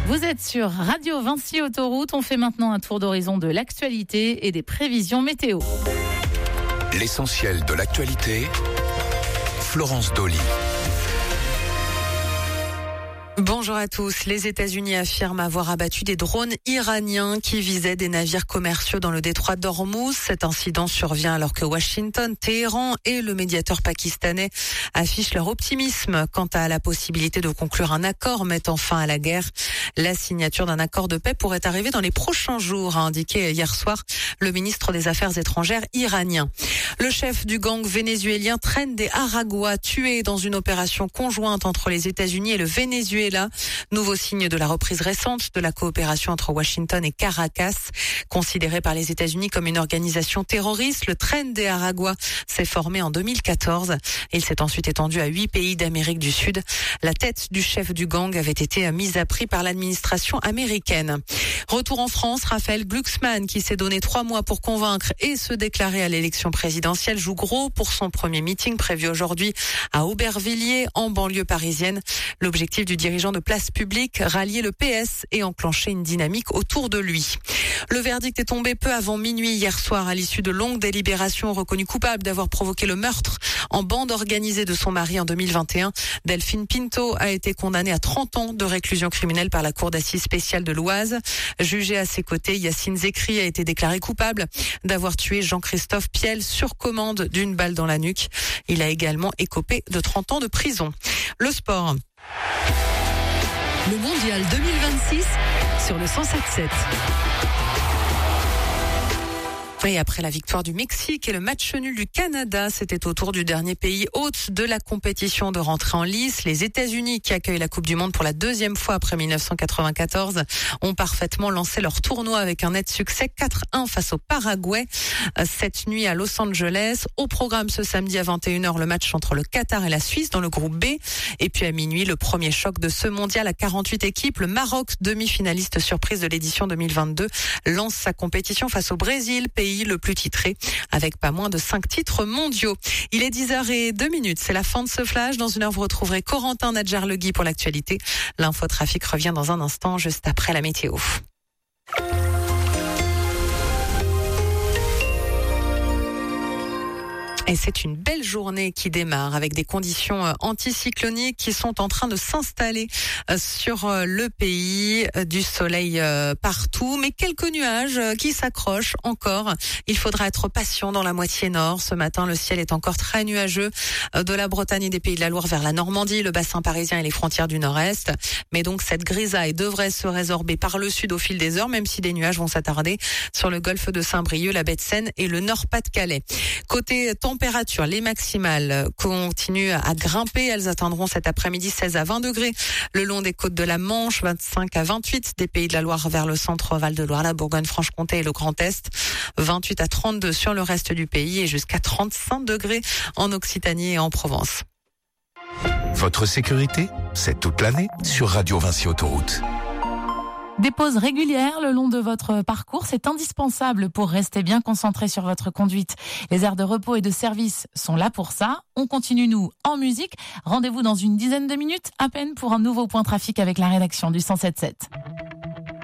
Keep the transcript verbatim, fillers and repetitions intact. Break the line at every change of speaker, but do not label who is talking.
Vous êtes sur Radio Vinci Autoroute. On fait maintenant un tour d'horizon de l'actualité et des prévisions météo.
L'essentiel de l'actualité, Florence Dolly.
Bonjour à tous. Les États-Unis affirment avoir abattu des drones iraniens qui visaient des navires commerciaux dans le détroit d'Ormuz. Cet incident survient alors que Washington, Téhéran et le médiateur pakistanais affichent leur optimisme quant à la possibilité de conclure un accord mettant fin à la guerre. La signature d'un accord de paix pourrait arriver dans les prochains jours, a indiqué hier soir le ministre des Affaires étrangères iranien. Le chef du gang vénézuélien Tren de Aragua, tué dans une opération conjointe entre les États-Unis et le Venezuela. Nouveau signe de la reprise récente de la coopération entre Washington et Caracas. Considéré par les États-Unis comme une organisation terroriste, le Tren de Aragua s'est formé en deux mille quatorze. Il s'est ensuite étendu à huit pays d'Amérique du Sud. La tête du chef du gang avait été mise à prix par l'administration américaine. Retour en France, Raphaël Glucksmann, qui s'est donné trois mois pour convaincre et se déclarer à l'élection présidentielle, joue gros pour son premier meeting prévu aujourd'hui à Aubervilliers, en banlieue parisienne. L'objectif du dirigeant de Place Publique, rallier le P S et enclencher une dynamique autour de lui. Le verdict est tombé peu avant minuit hier soir à l'issue de longues délibérations. Reconnu coupable d'avoir provoqué le meurtre en bande organisée de son mari en deux mille vingt et un, Delphine Pinto a été condamnée à trente ans de réclusion criminelle par la cour d'assises spéciale de l'Oise. Jugé à ses côtés, Yacine Zekri a été déclaré coupable d'avoir tué Jean-Christophe Piel sur commande d'une balle dans la nuque. Il a également écopé de trente ans de prison. Le sport.
Le mondial deux mille vingt-six sur le cent sept sept.
Et après la victoire du Mexique et le match nul du Canada, c'était au tour du dernier pays hôte de la compétition de rentrer en lice. Les États-Unis, qui accueillent la Coupe du Monde pour la deuxième fois après mille neuf cent quatre-vingt-quatorze, ont parfaitement lancé leur tournoi avec un net succès quatre un face au Paraguay. Cette nuit à Los Angeles, au programme ce samedi à vingt et une heures, le match entre le Qatar et la Suisse dans le groupe B. Et puis à minuit, le premier choc de ce mondial à quarante-huit équipes. Le Maroc, demi-finaliste surprise de l'édition deux mille vingt-deux, lance sa compétition face au Brésil, pays le plus titré, avec pas moins de cinq titres mondiaux. Il est dix heures zéro deux, c'est la fin de ce flash. Dans une heure, vous retrouverez Corentin Nadjar-Legui pour l'actualité. L'infotrafic revient dans un instant, juste après la météo. Et c'est une belle journée qui démarre avec des conditions anticycloniques qui sont en train de s'installer sur le pays, du soleil partout, mais quelques nuages qui s'accrochent encore. Il faudra être patient dans la moitié nord. Ce matin, le ciel est encore très nuageux de la Bretagne et des Pays de la Loire vers la Normandie, le bassin parisien et les frontières du nord-est. Mais donc cette grisaille devrait se résorber par le sud au fil des heures, même si des nuages vont s'attarder sur le golfe de Saint-Brieuc, la baie de Seine et le Nord-Pas-de-Calais. Côté température, les maximales continuent à grimper. Elles atteindront cet après-midi seize à vingt degrés le long des côtes de la Manche, vingt-cinq à vingt-huit des Pays de la Loire vers le centre, Val-de-Loire, la Bourgogne-Franche-Comté et le Grand Est, vingt-huit à trente-deux sur le reste du pays et jusqu'à trente-cinq degrés en Occitanie et en Provence.
Votre sécurité, c'est toute l'année sur Radio Vinci Autoroute.
Des pauses régulières le long de votre parcours, c'est indispensable pour rester bien concentré sur votre conduite. Les aires de repos et de service sont là pour ça. On continue, nous, en musique. Rendez-vous dans une dizaine de minutes à peine pour un nouveau point trafic avec la rédaction du cent sept sept.